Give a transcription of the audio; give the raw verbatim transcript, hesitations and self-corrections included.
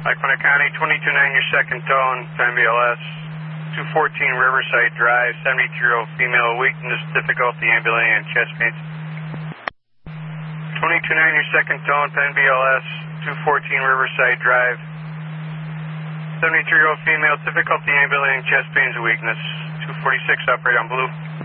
Lackawanna County, twenty-two nine, your second tone, N B L S, two fourteen Riverside Drive, seventy-three-year-old female, weakness, difficulty, ambulating, and chest pains. twenty-two nine, your second tone, N B L S, two fourteen Riverside Drive, seventy-three-year-old female, difficulty, ambulating, chest pains, and weakness. two forty-six, operate on blue.